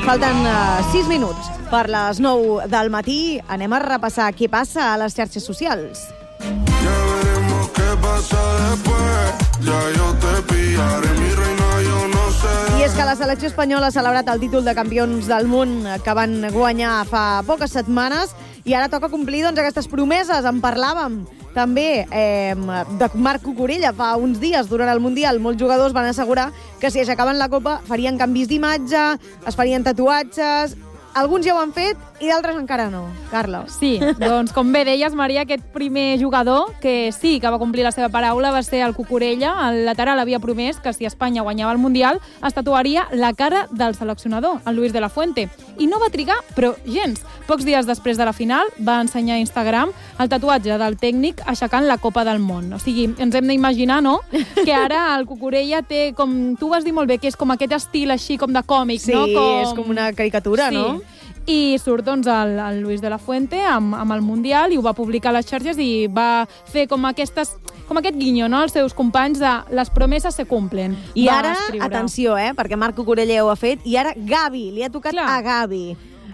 Falten 6 minuts per les 9 del matí. Anem a repassar què passa a les xarxes socials. Ya veremos qué pasa después. Ya yo te pillaré, mi reina, yo no sé. I és que la selecció espanyola ha celebrat el títol de campions del món que van guanyar fa poques setmanes i ara toca complir aquestes promeses. En parlàvem també de Marc Cucurella fa uns dies durant el Mundial. Molts jugadors van assegurar que si aixecaven la copa farien canvis d'imatge, es farien tatuatges. Alguns ja ho han fet i d'altres encara no. Carla. Sí, doncs com bé deies, Maria, aquest primer jugador que sí que va complir la seva paraula va ser el Cucurella. El lateral havia promès que si Espanya guanyava el Mundial es tatuaria la cara del seleccionador, el Luis de la Fuente. I no va trigar, però gens. Pocs dies després de la final va ensenyar a Instagram el tatuatge del tècnic aixecant la Copa del Món. O sigui, ens hem d'imaginar, no?, que ara el Cucurella té, com tu vas dir molt bé, que és com aquest estil així com de còmic, sí, no? Sí, és com una caricatura, sí. No? I surt doncs el Luis de la Fuente amb el Mundial i ho va publicar a les xarxes i va fer com aquest guinyo, no?, als seus companys de les promeses se cumplen. I ara, atenció, perquè Marc Cucurella ho ha fet, i ara Gavi, li ha tocat a Gavi.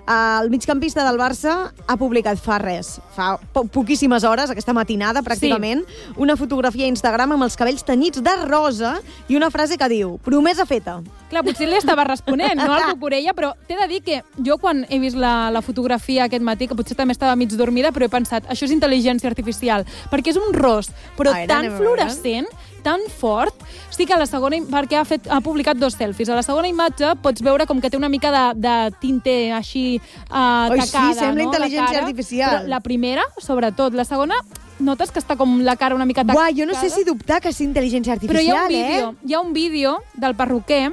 El migcampista del Barça ha publicat fa poquíssimes hores, aquesta matinada pràcticament, una fotografia a Instagram amb els cabells tenyits de rosa i una frase que diu, promesa feta. Clar, potser li estava responent, no, al Cucurella, però t'he de dir que jo quan he vist la fotografia aquest matí, que potser també estava mig dormida, però he pensat, això és intel·ligència artificial, perquè és un ros, però tan fluorescent, tan fort, sí que a la segona, perquè ha publicat 2 selfies. A la segona imatge pots veure com que té una mica de tinte així tacada, sí, sembla no? intel·ligència artificial. Però la primera, sobretot. La segona, notes que està com la cara una mica tacada. Uai, jo no sé si dubtar que és intel·ligència artificial, però hi ha un vídeo del perruquer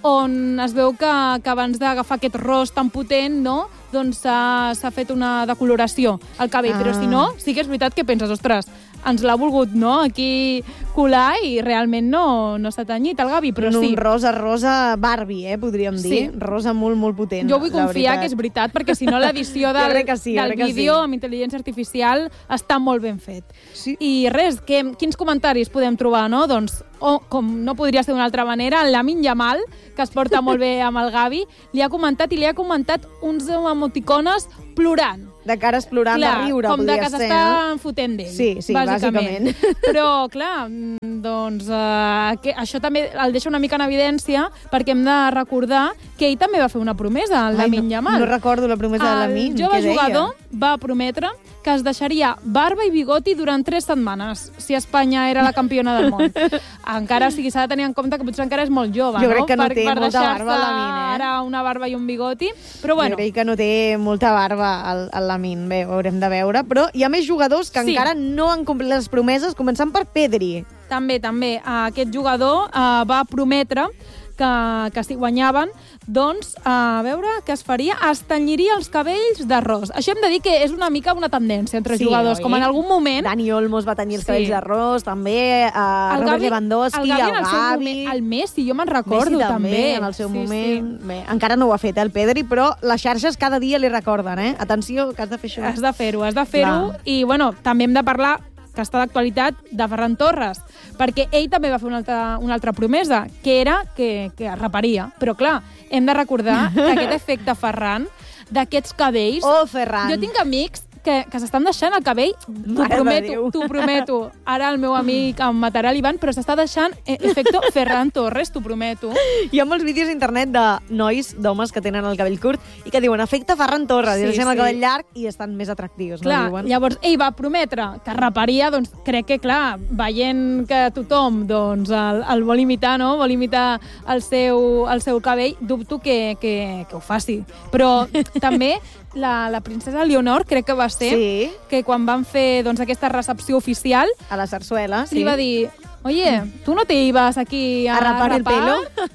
on es veu que abans d'agafar aquest ros tan potent, no?, doncs s'ha fet una decoloració al cabell, però si no, sí que és veritat que penses, ostres, ens l'ha volgut, no?, aquí colar i realment no s'ha tenyit el Gavi, però sí. Un rosa Barbie, podríem dir. Sí. Rosa molt, molt potent. Jo vull confiar que és veritat, perquè si no l'edició del vídeo amb intel·ligència artificial està molt ben fet. Sí. I res, quins comentaris podem trobar, no? Doncs, com no podria ser d'una altra manera, el Lamine Yamal, que es porta molt bé amb el Gavi, li ha comentat uns emoticones plorant. De cares plorant, de riure, com de que s'estan fotent d'ell. Sí, bàsicament. Però, clar, doncs això també el deixa una mica en evidència perquè hem de recordar que ell també va fer una promesa, el Lamine Yamal. No recordo la promesa de Lamine. El jove jugador va prometre que es deixaria barba i bigoti durant 3 setmanes si Espanya era la campiona del món. Encara, o sigui, s'ha de tenir en compte que potser encara és molt jove, jo crec que no té per molta barba, Lamine. Ara una barba i un bigoti, però bueno. Jo crec que no té molta barba el Lamine, bé, ho haurem de veure, però hi ha més jugadors que encara no han complert les promeses, començant per Pedri. També. Aquest jugador va prometre que si guanyaven, doncs, a veure què es faria, es tenyiria els cabells d'arròs. Això hem de dir que és una mica una tendència entre jugadors, com en algun moment... Dani Olmos va tenyir els cabells d'arròs, també, Robert Lewandowski, el Gavi... El Messi, jo me'n recordo, també. En el seu moment. Bé, encara no ho ha fet, el Pedri, però les xarxes cada dia li recorden, Atenció, que has de fer això. Has de fer-ho, i, bueno, també hem de parlar que està d'actualitat, de Ferran Torres, perquè ell també va fer una altra promesa, que era que raparia. Però, clar, hem de recordar que aquest efecte Ferran, d'aquests cabells... Oh, Ferran! Jo tinc amics que s'estan deixant el cabell, t'ho prometo. Ara el meu amic em matarà l'Ivan, però s'està deixant efecte Ferran Torres, t'ho prometo. Hi ha molts vídeos a internet de nois, d'homes que tenen el cabell curt i que diuen efecte Ferran Torres, i deixen el cabell llarg i estan més atractius. Clar, no? Llavors ell va prometre que raparia, doncs crec que, clar, veient que tothom doncs, el vol imitar, no? Vol imitar el seu cabell, dubto que ho faci. Però també la princesa Leonor, crec que va ser, que quan van fer doncs, aquesta recepció oficial... A la Sarsuela, li va dir, oye, ¿tú no te ibas aquí a rapar el pelo?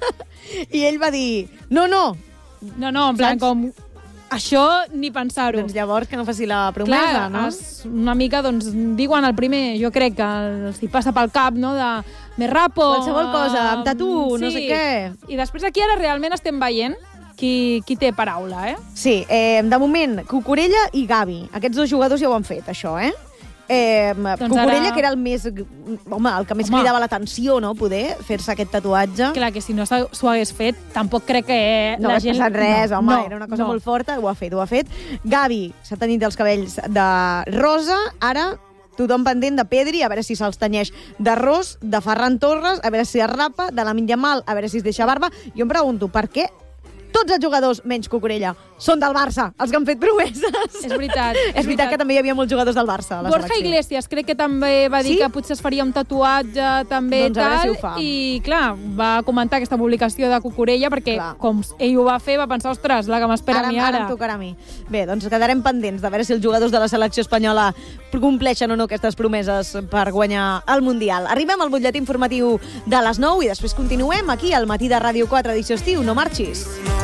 I ell va dir, no, en plan com... Això ni pensar-ho. Doncs llavors que no faci la promesa, no? Una mica, doncs, diuen el primer, jo crec que els hi passa pel cap, no?, de me rapo... Qualsevol cosa, amb tatu, no sé què. I després aquí ara realment estem veient qui té paraula, Sí, de moment, Cucurella i Gavi. Aquests 2 jugadors ja ho han fet, això, Cucurella, que era el més... Home, el que més cridava l'atenció, no?, poder fer-se aquest tatuatge. Clar, que si no s'ho hagués fet, tampoc crec que no la gent... No hagués res, home, era una cosa molt forta, ho ha fet. Gavi s'ha tenyit els cabells de rosa, ara tothom pendent de Pedri, a veure si se'ls tenyeix d'arròs, de Ferran Torres, a veure si es rapa, de Lamine Yamal, a veure si es deixa barba. Jo em pregunto, per què tots els jugadors, menys Cucurella, són del Barça, els que han fet promeses? És veritat. És veritat que també hi havia molts jugadors del Barça a la Borja selecció. Iglesias crec que també va dir que potser es faria un tatuatge també Doncs a veure si ho fa. I clar, va comentar aquesta publicació de Cucurella perquè com ell ho va fer va pensar, ostres, la que m'espera a mi ara. Ara em tocarà a mi. Bé, doncs quedarem pendents de veure si els jugadors de la selecció espanyola compleixen o no aquestes promeses per guanyar el Mundial. Arribem al butlletí informatiu de les 9 i després continuem aquí al Matí de Ràdio 4 edició estiu. No marxis.